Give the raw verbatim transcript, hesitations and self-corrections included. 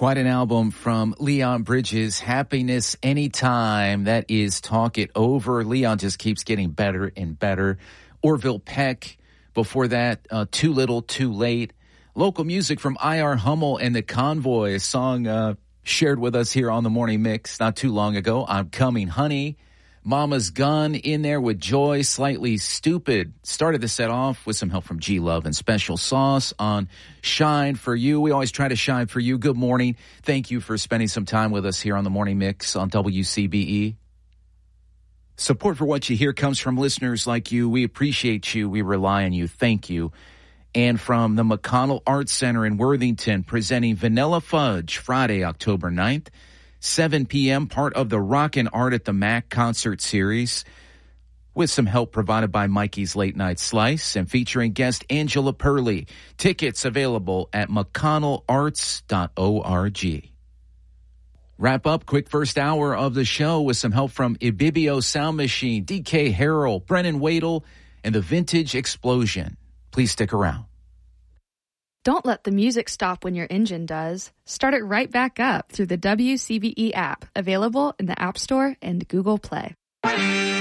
Quite an album from Leon Bridges, Happiness Anytime. That is Talk It Over. Leon just keeps getting better and better. Orville Peck. Before that, uh, Too Little, Too Late. Local music from I R Hummel and the Convoy, a song uh, shared with us here on the Morning Mix not too long ago. I'm Coming Honey. Mama's Gun in there with Joy, Slightly Stupid. Started the set off with some help from G Love and Special Sauce on Shine for You. We always try to shine for you. Good morning. Thank you for spending some time with us here on the Morning Mix on W C B E. Support for what you hear comes from listeners like you. We appreciate you. We rely on you. Thank you. And from the McConnell Arts Center in Worthington, presenting Vanilla Fudge, Friday, October ninth, seven p.m., part of the Rockin' Art at the Mac concert series, with some help provided by Mikey's Late Night Slice and featuring guest Angela Perley. Tickets available at mcconnell arts dot org. Wrap up quick first hour of the show with some help from Ibibio Sound Machine, D K Harrell, Brennan Wadle, and the Vintage Explosion. Please stick around. Don't let the music stop when your engine does. Start it right back up through the W C B E app, available in the App Store and Google Play.